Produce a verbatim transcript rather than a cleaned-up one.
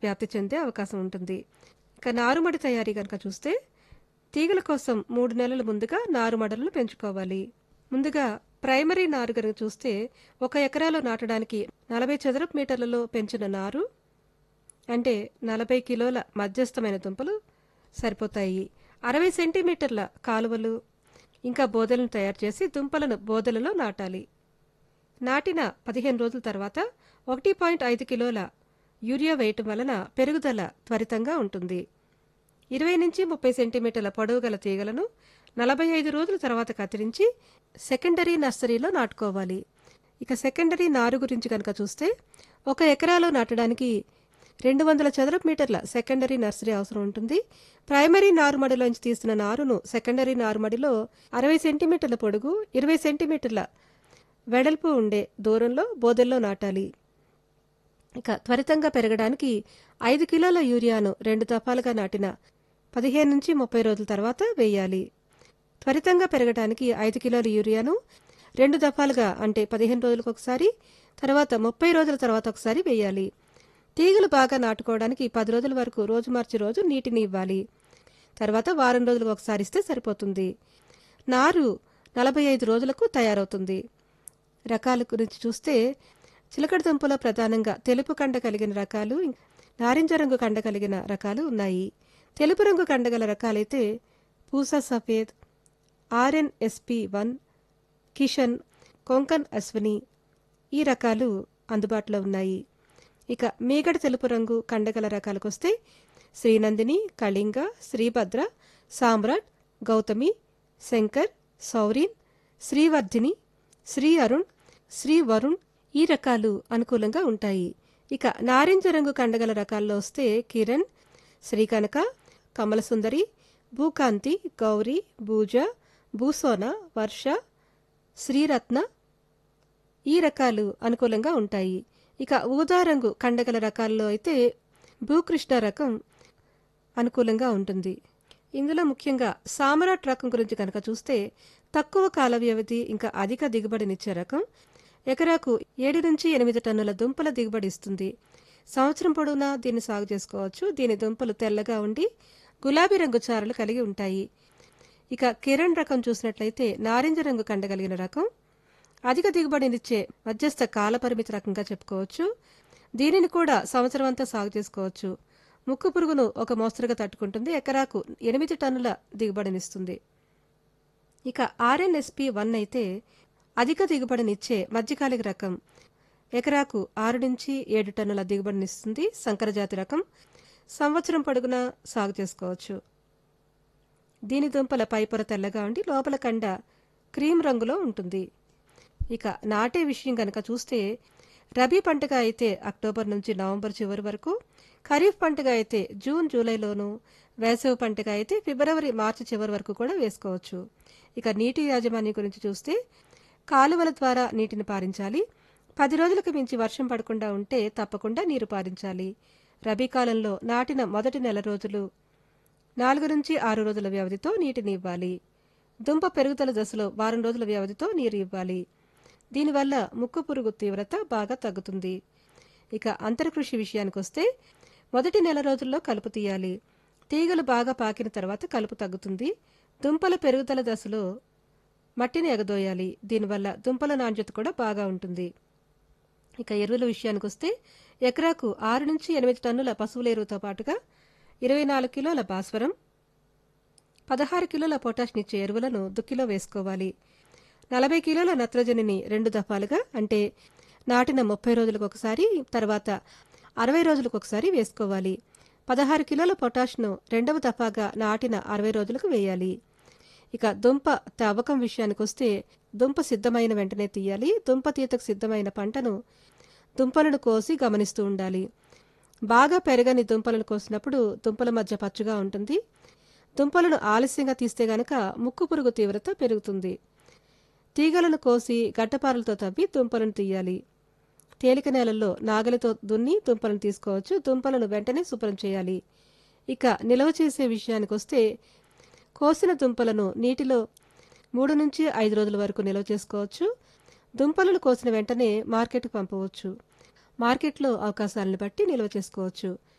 వ్యాప్తి చెందే అవకాశం ఉంటుంది. ఇక నారుమడి తయారీ కనుక చూస్తే తీగల కోసం మూడు నెలల ముందుగా నారుమడులను పెంచుకోవాలి. ముందుగా ప్రైమరీ నారు కనుక చూస్తే ఒక ఎకరాలో నాటడానికి నలభై చదరపు మీటర్లలో పెంచిన నారు అంటే నలభై కిలోల మధ్యస్థమైన దుంపలు సరిపోతాయి. అరవై సెంటీమీటర్ల కాలువలు ఇంకా బోదెలను తయారు చేసి దుంపలను బోదెలలో నాటాలి. నాటిన పదిహేను రోజుల తర్వాత ఒకటి పాయింట్ ఐదు కిలోల యూరియా వేయటం వలన పెరుగుదల త్వరితంగా ఉంటుంది. ఇరవై నుంచి ముప్పై సెంటీమీటర్ల పొడవు గల తీగలను నలభై ఐదు రోజుల తర్వాత కత్తిరించి సెకండరీ నర్సరీలో నాటుకోవాలి. ఇక సెకండరీ నారు గురించి కనుక చూస్తే ఒక ఎకరాలో నాటడానికి రెండు వందల చదరపు మీటర్ల సెకండరీ నర్సరీ అవసరం ఉంటుంది. ప్రైమరీ నారుమడిలోంచి తీసిన నారును సెకండరీ నారుమడిలో అరవై సెంటీమీటర్ల పొడుగు ఇరవై సెంటీమీటర్ల వెడల్పు ఉండే దూరంలో బోదెల్లో నాటాలి. ఇక త్వరితంగా పెరగడానికి ఐదు కిలోల యూరియాను రెండు దఫాలుగా నాటిన పదిహేను నుంచి ముప్పై రోజుల తర్వాత వేయాలి. త్వరితంగా పెరగడానికి ఐదు కిలోల యూరియాను రెండు దఫాలుగా అంటే పదిహేను రోజులకు ఒకసారి తర్వాత ముప్పై రోజుల తర్వాత ఒకసారి వేయాలి. తీగలు బాగా నాటుకోవడానికి పది రోజుల వరకు రోజు మార్చి రోజు నీటిని ఇవ్వాలి. తర్వాత వారం రోజులకు ఒకసారి ఇస్తే సరిపోతుంది. నారు నలభై ఐదు రోజులకు తయారవుతుంది. రకాల గురించి చూస్తే చిలకడ దుంపలో ప్రధానంగా తెలుపు కండ కలిగిన రకాలు నారింజ రంగు కండ కలిగిన రకాలు ఉన్నాయి. తెలుపు రంగు కండగల రకాలైతే పూసా సఫేద్, ఆర్ఎన్ఎస్పి వన్, కిషన్, కొంకన్ అశ్విని ఈ రకాలు అందుబాటులో ఉన్నాయి. ఇక మీగడ తెలుపు రంగు కండగల రకాలకొస్తే శ్రీనందిని, కళింగ, శ్రీభద్ర, సామ్రాట్, గౌతమి, శంకర్, సౌరీన్, శ్రీవర్ధిని, శ్రీ అరుణ్, శ్రీ వరుణ్ ఈ రకాలు అనుకూలంగా ఉంటాయి. ఇక నారింజ రంగు కండగల రకాల్లో వస్తే కిరణ్, శ్రీకనక, కమలసుందరి, భూకాంతి, గౌరీ, భూజ, భూసోన, వర్ష, శ్రీరత్న ఈ రకాలు అనుకూలంగా ఉంటాయి. ఇక ఊదా రంగు కండగల రకాల్లో అయితే భూకృష్ణ రకం అనుకూలంగా ఉంటుంది. ఇందులో ముఖ్యంగా సామరాట్ రకం గురించి కనుక చూస్తే తక్కువ కాల వ్యవధి ఇంకా అధిక దిగుబడినిచ్చే రకం. ఎకరాకు ఏడు నుంచి ఎనిమిది టన్నుల దుంపల దిగుబడి ఇస్తుంది. సంవత్సరం పొడవునా దీన్ని సాగు చేసుకోవచ్చు. దీని దుంపలు తెల్లగా ఉండి గులాబీ రంగు చారలు కలిగి ఉంటాయి. ఇక కిరణ్ రకం చూసినట్లయితే నారింజ రంగు కండగలిగిన రకం. అధిక దిగుబడినిచ్చే మధ్యస్థ కాలపరిమితి రకంగా చెప్పుకోవచ్చు. దీనిని కూడా సంవత్సరం అంతా సాగు చేసుకోవచ్చు. ముక్కు పురుగును ఒక మోస్తరుగా తట్టుకుంటుంది. ఎకరాకు ఎనిమిది టన్నుల దిగుబడినిస్తుంది. ఇక ఆర్ఎన్ఎస్పి వన్ అయితే అధిక దిగుబడినిచ్చే మధ్యకాలిక రకం. ఎకరాకు ఆరు నుంచి ఏడు టన్నుల దిగుబడినిస్తుంది. సంకరజాతి రకం. సంవత్సరం పొడుగునా సాగు చేసుకోవచ్చు. దీని దుంపల పైపొర తెల్లగా ఉండి లోపల కండ క్రీమ్ రంగులో ఉంటుంది. ఇక నాటే విషయం కనుక చూస్తే రబీ పంటగా అయితే అక్టోబర్ నుంచి నవంబర్ చివరి వరకు, ఖరీఫ్ పంటగా అయితే జూన్ జూలైలోను, వేసవి పంటగా అయితే ఫిబ్రవరి మార్చి చివరి వరకు కూడా వేసుకోవచ్చు. ఇక నీటి యాజమాన్యం గురించి చూస్తే కాలువల ద్వారా నీటిని పారించాలి. పది రోజులకు మించి వర్షం పడకుండా ఉంటే తప్పకుండా నీరు పారించాలి. రబీ కాలంలో నాటిన మొదటి నెల రోజులు నాలుగు నుంచి ఆరు రోజుల వ్యవధితో నీటిని ఇవ్వాలి. దుంప పెరుగుదల దశలో వారం రోజుల వ్యవధితో నీరు ఇవ్వాలి. దీనివల్ల ముక్కు పురుగు తీవ్రత బాగా తగ్గుతుంది. ఇక అంతరకృషి విషయానికి వస్తే మొదటి నెల రోజుల్లో కలుపు తీయాలి. తీగలు బాగా పాకిన తర్వాత కలుపు తగ్గుతుంది. దుంపల పెరుగుదల దశలో మట్టిని ఎగదోయాలి. దీనివల్ల దుంపల నాణ్యత కూడా బాగా ఉంటుంది. ఇక ఎరువుల విషయానికి వస్తే ఎకరాకు ఆరు నుంచి ఎనిమిది టన్నుల పశువుల ఎరువుతో పాటుగా ఇరవై నాలుగు కిలోల భాస్వరం, పదహారు కిలోల పొటాష్నిచ్చే ఎరువులను దుక్కిలో వేసుకోవాలి. నలభై కిలోల నత్రజనిని రెండు దఫాలుగా అంటే నాటిన ముప్పై రోజులకు ఒకసారి తర్వాత అరవై రోజులకు ఒకసారి వేసుకోవాలి. పదహారు కిలోల పొటాష్ను రెండవ దఫాగా నాటిన అరవై రోజులకు వేయాలి. ఇక దుంప తవ్వకం విషయానికి వస్తే దుంప సిద్ధమైన వెంటనే తీయాలి. దుంప తీతకు సిద్ధమైన పంటను దుంపలను కోసి గమనిస్తూ ఉండాలి. బాగా పెరగని దుంపలను కోసినప్పుడు దుంపల మధ్య పచ్చుగా ఉంటుంది. దుంపలను ఆలస్యంగా తీస్తే గనక ముక్కు పురుగు తీవ్రత పెరుగుతుంది. తీగలను కోసి గడ్డపారలతో తవ్వి దుంపలను తీయాలి. తేలిక నేలల్లో నాగలితో దున్ని దుంపలను తీసుకోవచ్చు. దుంపలను వెంటనే శుభ్రం చేయాలి. ఇక నిల్వ చేసే విషయానికి వస్తే కోసిన దుంపలను నీటిలో మూడు నుంచి ఐదు రోజుల వరకు నిల్వ చేసుకోవచ్చు. దుంపలను కోసిన వెంటనే మార్కెట్కు పంపవచ్చు. మార్కెట్లో అవకాశాలను బట్టి నిల్వ చేసుకోవచ్చు.